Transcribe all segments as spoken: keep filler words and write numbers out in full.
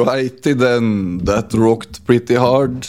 Alrighty then, that rocked pretty hard.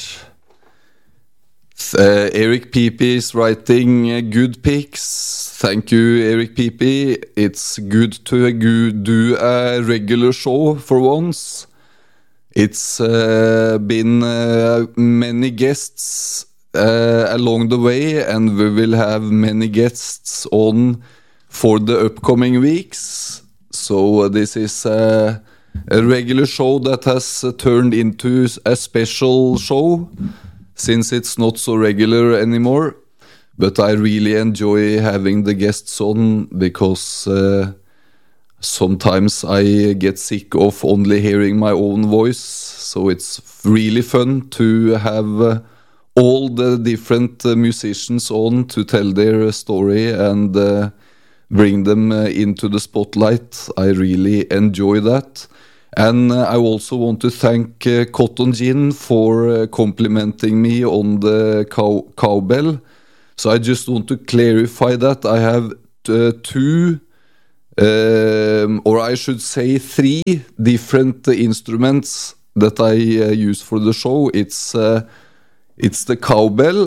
Uh, Eric Pepe is writing uh, good picks. Thank you, Eric Pepe. It's good to uh, go- do a regular show for once. It's uh, been uh, many guests uh, along the way, and we will have many guests on for the upcoming weeks. So uh, this is uh, a regular show that has uh, turned into a special show, since it's not so regular anymore. But I really enjoy having the guests on, because uh, sometimes I get sick of only hearing my own voice. So it's really fun to have uh, all the different uh, musicians on to tell their story and uh, bring them uh, into the spotlight. I really enjoy that. And uh, I also want to thank uh, Cotton Gin for uh, complimenting me on the cow- cowbell. So I just want to clarify that I have uh, two, um, or I should say three different uh, instruments that I uh, use for the show. It's uh, it's the cowbell.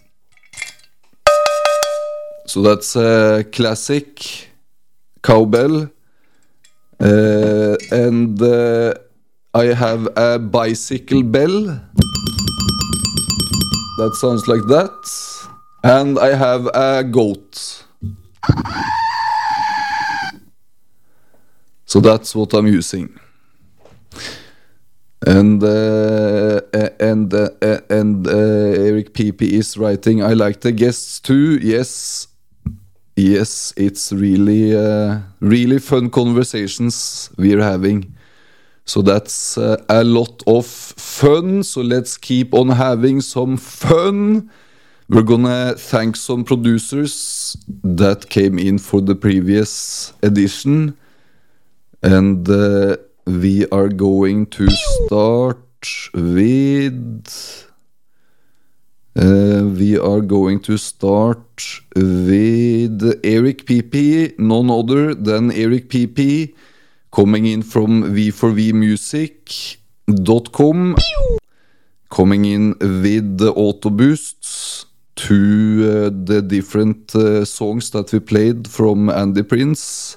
So that's a classic cowbell. Uh, and uh, I have a bicycle bell. That sounds like that. And I have a goat. So that's what I'm using. And uh, and uh, and uh, Eric Pepe is writing, I like the guests too. Yes. Yes, it's really, uh, really fun conversations we're having. So that's uh, a lot of fun. So let's keep on having some fun. We're gonna thank some producers that came in for the previous edition. And uh, we are going to start with... Uh, we are going to start with Eric Pepe, none other than Eric Pepe, coming in from v four v music dot com, coming in with the auto boosts to uh, the different uh, songs that we played from Andy Prince,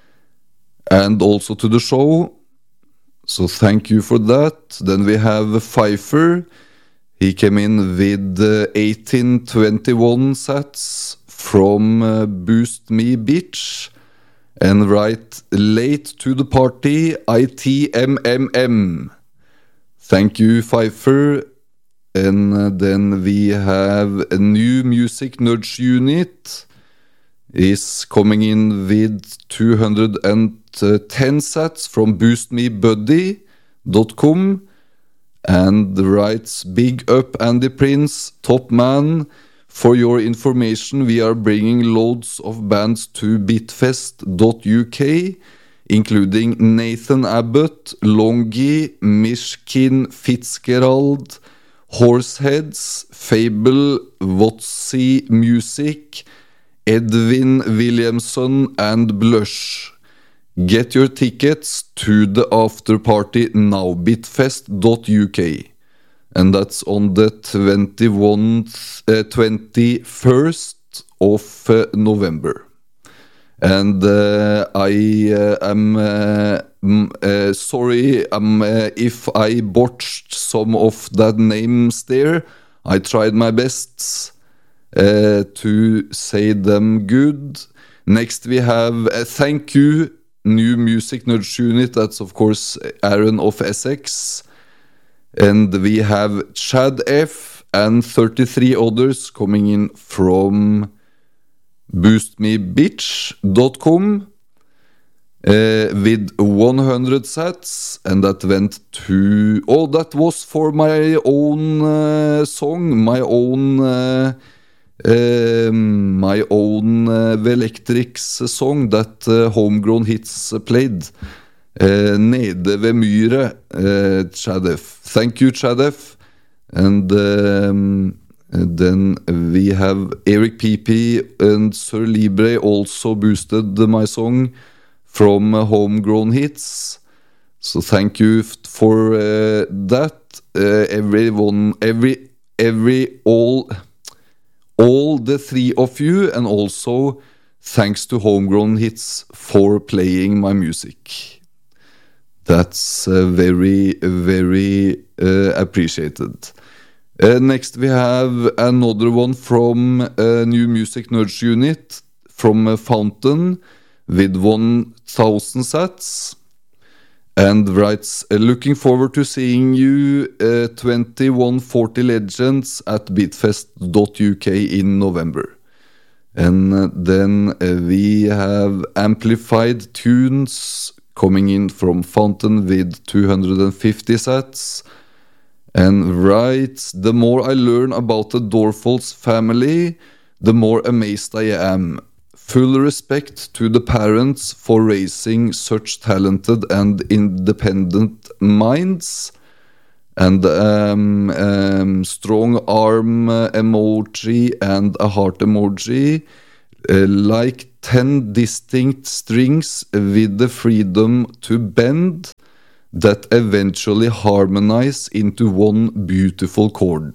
and also to the show. So thank you for that. Then we have Pfeiffer. He came in with uh, eighteen twenty-one sats from uh, Boost Me Bitch, and right late to the party, I T M M M. Thank you, Pfeiffer. And uh, then we have a new music nudge unit is coming in with two hundred ten sats from boost me buddy dot com. And writes, big up Andy Prince, top man. For your information, we are bringing loads of bands to bitfest dot U K, including Nathan Abbott, Longy, Mishkin Fitzgerald, Horseheads, Fable, Wotzi Music, Edwin Williamson, and Blush. Get your tickets to the after party now, bitfest dot U K. And that's on the twenty-first, uh, twenty-first of uh, November. And uh, I uh, am uh, m- uh, sorry um, uh, if I botched some of the names there. I tried my best uh, to say them good. Next we have uh, thank you, new music nudge unit. That's of course Aaron of Essex. And we have Chad F and thirty-three others coming in from boost me bitch dot com uh, with one hundred sats, and that went to... Oh, that was for my own uh, song, my own... Uh, Um, my own uh, Velectrix song that uh, Homegrown Hits played. Uh, Nede ved myret, uh, Chadef. Thank you, Chadef. And um, then we have Eric Pepe and Sir Libre also boosted my song from uh, Homegrown Hits. So thank you f- for uh, that, uh, everyone, every, every, all, all the three of you, and also thanks to Homegrown Hits for playing my music. That's uh, very, very uh, appreciated. Uh, next we have another one from uh, New Music Nerds Unit from uh, Fountain with one thousand sats, and writes, uh, looking forward to seeing you uh, twenty-one forty Legends at beatfest dot U K in November. And uh, then uh, we have Amplified Tunes coming in from Fountain with two hundred fifty sats, and writes, the more I learn about the Dorfals family, the more amazed I am. Full respect to the parents for raising such talented and independent minds. And um, um, strong arm uh, emoji and a heart emoji, uh, like ten distinct strings with the freedom to bend, that eventually harmonize into one beautiful chord.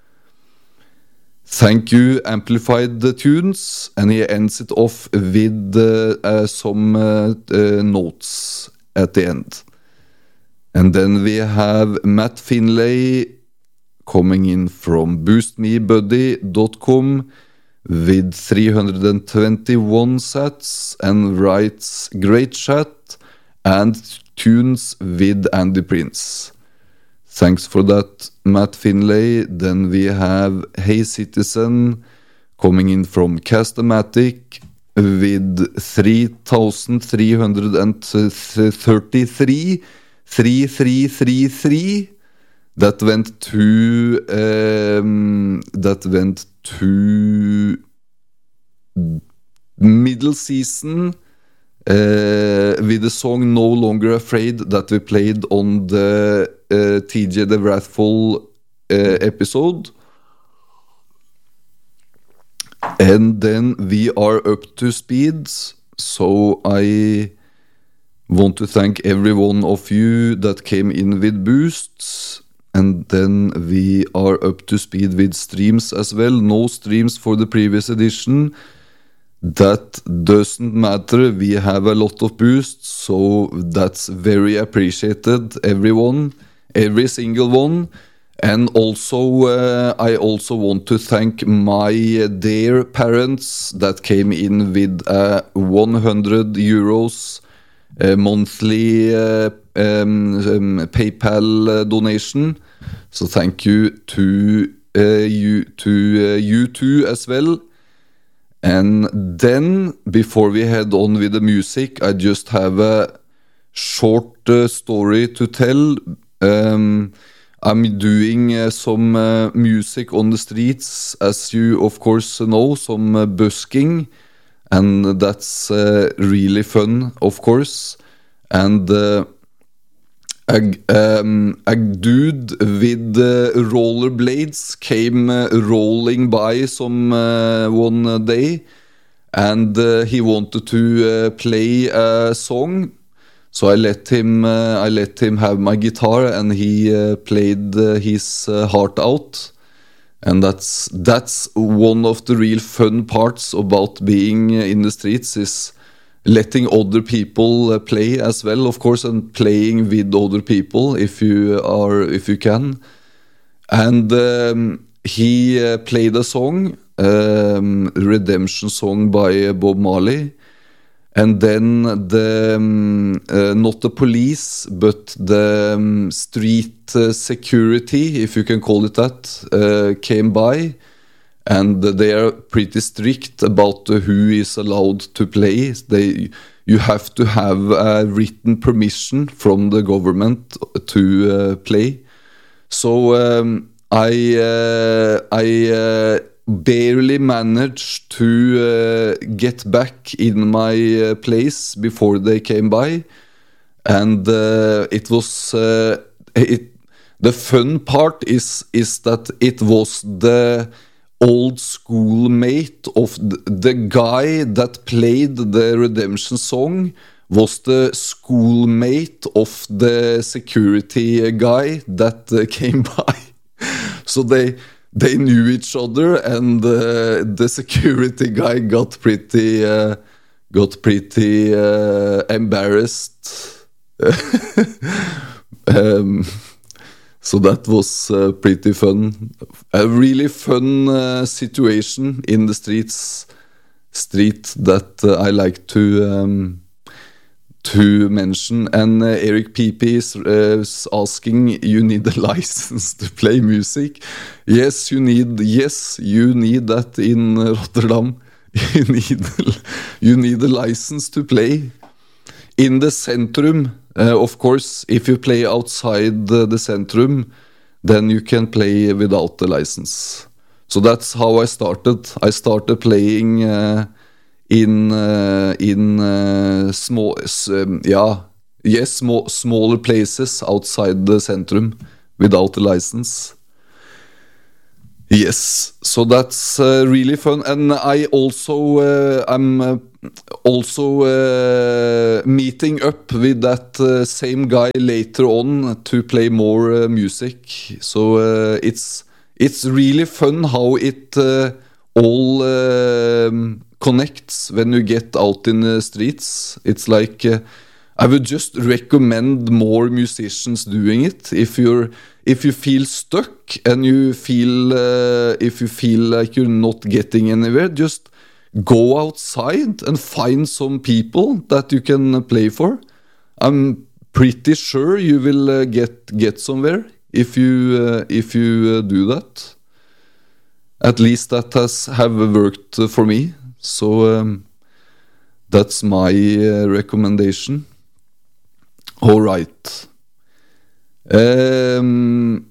Thank you, Amplified Tunes. And he ends it off with uh, uh, some uh, uh, notes at the end. And then we have Matt Finlay coming in from boost me buddy dot com with three hundred twenty-one sats, and writes, great chat and tunes with Andy Prince. Thanks for that, Matt Finlay. Then we have Hey Citizen coming in from Castamatic with three thousand three hundred thirty-three, three three three three. That went to um, that went to middle season. Uh, with the song No Longer Afraid that we played on the uh, T J the Wrathful uh, episode. And then we are up to speed, so I want to thank every one of you that came in with boosts. And then we are up to speed with streams as well. No streams for the previous edition. That doesn't matter, we have a lot of boosts, so that's very appreciated, everyone, every single one. And also, uh, I also want to thank my dear parents that came in with a one hundred euros uh, monthly uh, um, um, PayPal uh, donation. So thank you to uh, you to uh, you too as well. And then, before we head on with the music, I just have a short uh, story to tell. Um, I'm doing uh, some uh, music on the streets, as you of course know, some uh, busking, and that's uh, really fun, of course. And uh, a, um, a dude with uh, rollerblades came uh, rolling by some uh, one day, and uh, he wanted to uh, play a song. So I let him uh, I let him have my guitar, and he uh, played uh, his uh, heart out. And that's that's one of the real fun parts about being in the streets, is letting other people uh, play as well, of course, and playing with other people if you are if you can. And um, he uh, played a song, um, Redemption Song by uh, Bob Marley. And then the um, uh, not the police, but the um, street uh, security, if you can call it that, uh, came by. And they are pretty strict about uh, who is allowed to play. They, you have to have a written permission from the government to uh, play. So um, I uh, I uh, barely managed to uh, get back in my uh, place before they came by, and uh, it was uh, it. The fun part is is that it was the old school mate of the, the guy that played the Redemption Song was the schoolmate of the security guy that uh, came by. So they they knew each other, and uh, the security guy got pretty uh, got pretty uh, embarrassed. um, so that was uh, pretty fun. A really fun uh, situation in the streets street that uh, I like to um, to mention. And uh, Eric Pepe is, uh, is asking, you need a license to play music. Yes, you need. Yes, you need that in Rotterdam. You need you need a license to play in the centrum. Uh, of course, if you play outside the, the centrum, then you can play without the license. So that's how I started. I started playing uh, in uh, in uh, small, um, yeah, yes, small, smaller places outside the centrum without a license. Yes, so that's uh, really fun, and I also uh, I'm uh, also uh, meeting up with that uh, same guy later on to play more uh, music. So uh, it's it's really fun how it uh, all um connects when you get out in the streets. It's like uh, I would just recommend more musicians doing it. If you're if you feel stuck and you feel uh, if you feel like you're not getting anywhere, just go outside and find some people that you can play for. I'm pretty sure you will uh, get get somewhere if you uh, if you uh, do that. At least that has have worked uh, for me. So um, that's my uh, recommendation. All right. Um,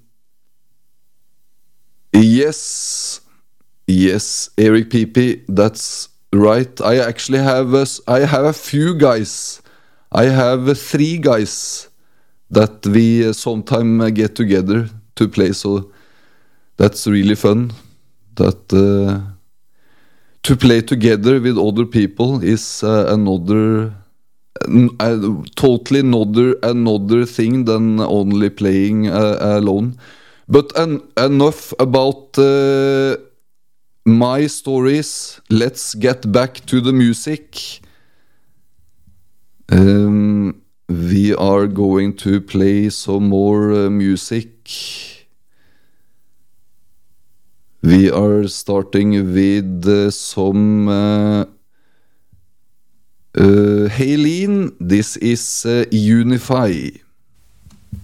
yes, yes, Eric Pepe, that's right. I actually have a, I have a few guys. I have uh, three guys that we uh, sometime uh, get together to play. So that's really fun. That uh, to play together with other people is uh, another. Uh, totally another another thing than only playing uh, alone. But en enough about uh, my stories. Let's get back to the music. Um, we are going to play some more uh, music. We are starting with uh, some uh, Uh, hey Lean, this is uh, Unify.